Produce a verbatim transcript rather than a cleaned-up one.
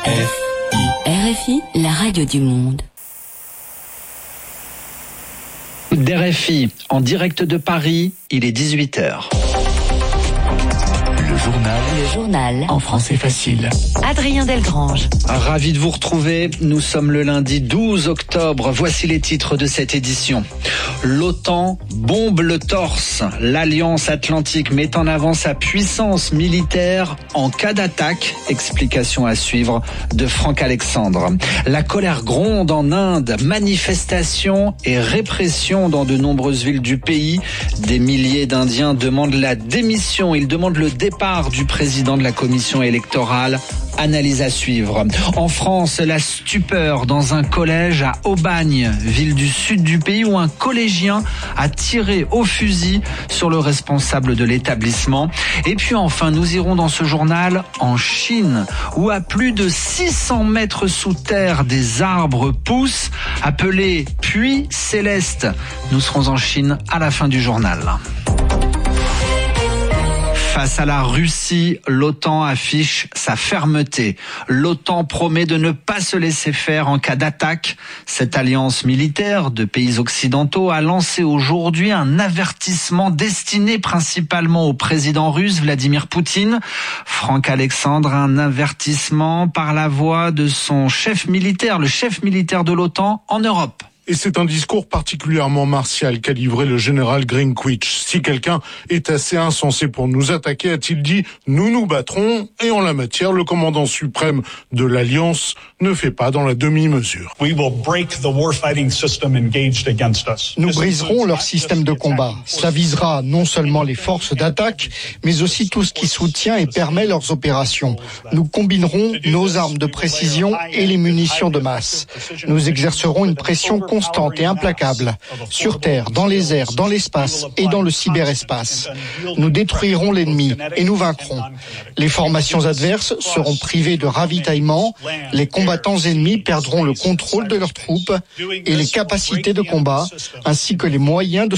F I. R F I, la radio du monde. D R F I, en direct de Paris, il est dix-huit heures. Le journal. Le journal. En français facile. Adrien Delgrange. Ravi de vous retrouver. Nous sommes le lundi douze octobre. Voici les titres de cette édition. L'OTAN bombe le torse. L'Alliance Atlantique met en avant sa puissance militaire en cas d'attaque. Explication à suivre de Franck Alexandre. La colère gronde en Inde. Manifestations et répression dans de nombreuses villes du pays. Des milliers d'Indiens demandent la démission. Ils demandent le départ du président de la commission électorale. Analyse à suivre. En France, la stupeur dans un collège à Aubagne, ville du sud du pays, où un collégien a tiré au fusil sur le responsable de l'établissement. Et puis enfin, nous irons dans ce journal en Chine, où à plus de six cents mètres sous terre, des arbres poussent, appelés puits célestes. Nous serons en Chine à la fin du journal. Face à la Russie, l'OTAN affiche sa fermeté. L'OTAN promet de ne pas se laisser faire en cas d'attaque. Cette alliance militaire de pays occidentaux a lancé aujourd'hui un avertissement destiné principalement au président russe Vladimir Poutine. Franck Alexandre, un avertissement par la voix de son chef militaire, le chef militaire de l'OTAN en Europe. Et c'est un discours particulièrement martial qu'a livré le général Greenwich. Si quelqu'un est assez insensé pour nous attaquer, a-t-il dit, nous nous battrons. Et en la matière, le commandant suprême de l'Alliance ne fait pas dans la demi-mesure. Nous briserons leur système de combat. Cela visera non seulement les forces d'attaque, mais aussi tout ce qui soutient et permet leurs opérations. Nous combinerons nos armes de précision et les munitions de masse. Nous exercerons une pression constante et implacable, sur terre, dans les airs, dans l'espace et dans le cyberespace. Nous détruirons l'ennemi et nous vaincrons. Les formations adverses seront privées de ravitaillement, les combattants ennemis perdront le contrôle de leurs troupes et les capacités de combat, ainsi que les moyens de